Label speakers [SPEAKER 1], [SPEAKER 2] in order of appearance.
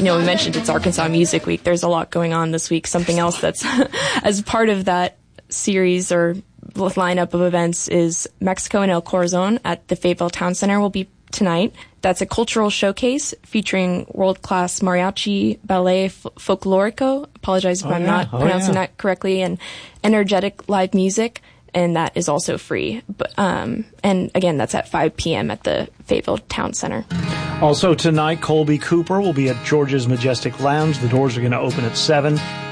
[SPEAKER 1] we mentioned it's Arkansas Music Week. There's a lot going on this week. Something else that's as part of that series or lineup of events is Mexico and El Corazon at the Fayetteville Town Center will be tonight. That's a cultural showcase featuring world-class mariachi, ballet, folklorico. Apologize if I'm not pronouncing that correctly, and energetic live music. And that is also free. But, and again, that's at 5 p.m. at the Fayetteville Town Center.
[SPEAKER 2] Also tonight, Colby Cooper will be at George's Majestic Lounge. The doors are going to open at 7.